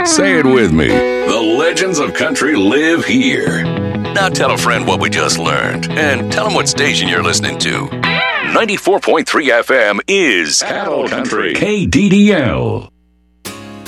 Say it with me. The legends of country live here. Now tell a friend what we just learned, and tell them what station you're listening to. 94.3 FM is Cattle Country. KDDL.